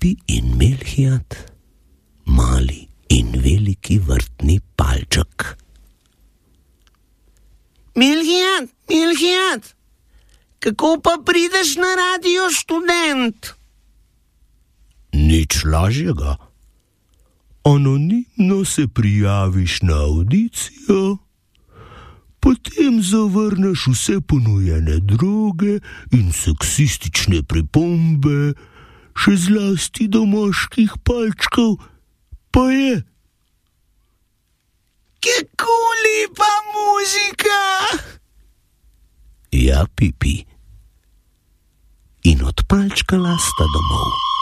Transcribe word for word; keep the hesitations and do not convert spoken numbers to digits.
Pipi in Melhiat, mali in veliki vrtni palček. Melhiat, Melhiat, kako pa prideš na Radio Študent? Nič lažjega. Anonimno se prijaviš na avdicijo, potem zavrneš vse ponujene droge in seksistične pripombe, še zlasti do moških palčkov, pa je. Kako lepa muzika! Ja, Pipi. In odpalčkala sta domov.